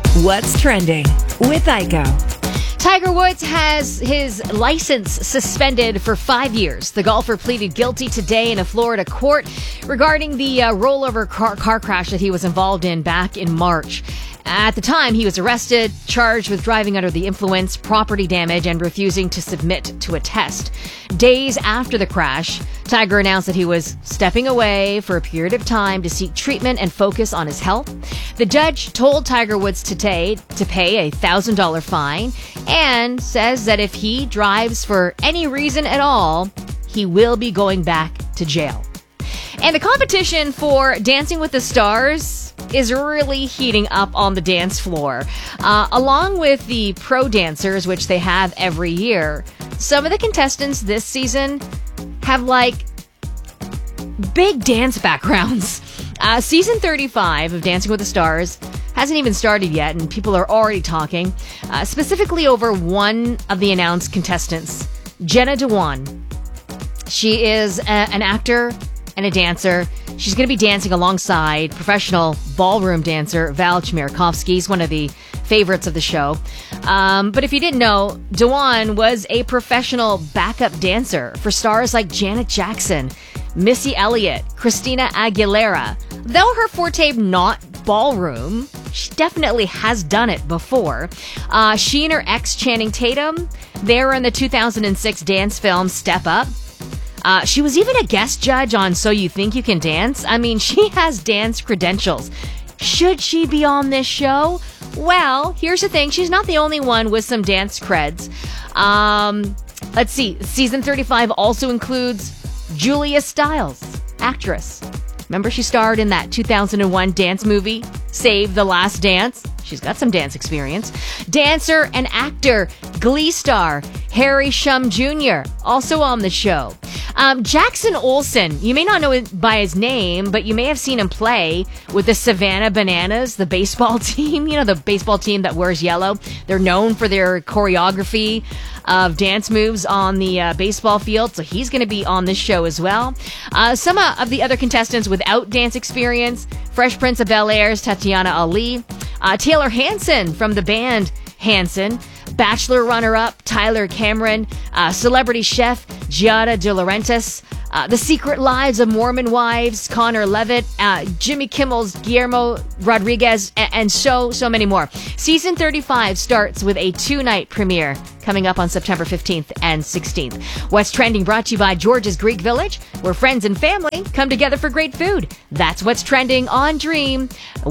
What's trending with Aiko? Tiger Woods has his license suspended for 5 years. The golfer pleaded guilty today in a Florida court regarding the rollover car crash that he was involved in back in March. At the time, he was arrested, charged with driving under the influence, property damage, and refusing to submit to a test. Days after the crash, Tiger announced that he was stepping away for a period of time to seek treatment and focus on his health. The judge told Tiger Woods today to pay a $1,000 fine and says that if he drives for any reason at all, he will be going back to jail. And the competition for Dancing with the Stars is really heating up on the dance floor. Along with the pro dancers, which they have every year, some of the contestants this season have big dance backgrounds. Season 35 of Dancing with the Stars hasn't even started yet, and people are already talking, specifically over one of the announced contestants, Jenna Dewan. She is an actor and a dancer. She's going to be dancing alongside professional ballroom dancer Val Chmerkovskiy. He's one of the favorites of the show. But if you didn't know, Dewan was a professional backup dancer for stars like Janet Jackson, Missy Elliott, Christina Aguilera. Though her forte not ballroom, she definitely has done it before. She and her ex Channing Tatum, they were in the 2006 dance film Step Up. She was even a guest judge on So You Think You Can Dance. I mean, she has dance credentials. Should she be on this show? Well, here's the thing. She's not the only one with some dance creds. Let's see. Season 35 also includes Julia Stiles, actress. Remember she starred in that 2001 dance movie, Save the Last Dance? She's got some dance experience. Dancer and actor, Glee star, Harry Shum Jr., also on the show. Jackson Olsen, you may not know it by his name, but you may have seen him play with the Savannah Bananas, the baseball team. You know, the baseball team that wears yellow. They're known for their choreography of dance moves on the baseball field, so he's going to be on this show as well. Some of the other contestants without dance experience, Fresh Prince of Bel-Air's Tatiana Ali, Taylor Hanson from the band Hanson, Bachelor runner-up Tyler Cameron, celebrity chef Giada De Laurentiis, The Secret Lives of Mormon Wives, Connor Levitt, Jimmy Kimmel's Guillermo Rodriguez, and so many more. Season 35 starts with a 2-night premiere coming up on September 15th and 16th. What's Trending brought to you by George's Greek Village, where friends and family come together for great food. That's What's Trending on Dream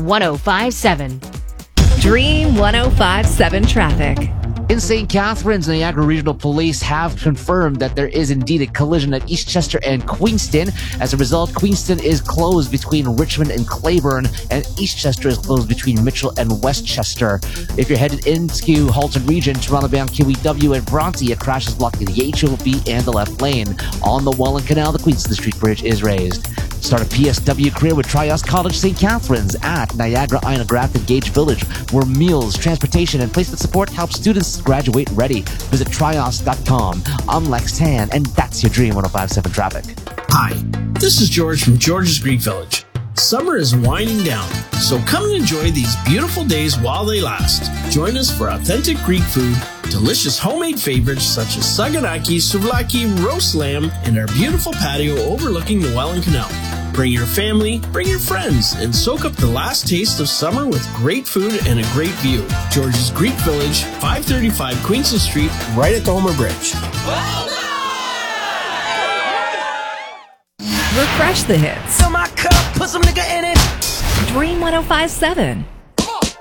105.7. Dream 105.7 traffic. In St. Catharines, Niagara Regional Police have confirmed that there is indeed a collision at Eastchester and Queenston. As a result, Queenston is closed between Richmond and Claiborne, and Eastchester is closed between Mitchell and Westchester. If you're headed into Halton Region, Toronto-bound QEW and Bronte, a crash is blocking the HOV and the left lane. On the Welland Canal, the Queenston Street Bridge is raised. Start a PSW career with Trios College St. Catharines at Niagara, Ina Grafton, Gage Village, where meals, transportation, and placement support help students graduate ready. Visit trios.com. I'm Lex Tan, and that's your Dream 105.7 traffic. Hi, this is George from George's Greek Village. Summer is winding down, so come and enjoy these beautiful days while they last. Join us for authentic Greek food, delicious homemade favorites such as saganaki, souvlaki, roast lamb, and our beautiful patio overlooking the Welland Canal. Bring your family, bring your friends, and soak up the last taste of summer with great food and a great view. George's Greek Village, 535 Queenston Street, right at the Homer Bridge. Refresh the hits. Fill my cup, put some nigga in it. Dream 105.7.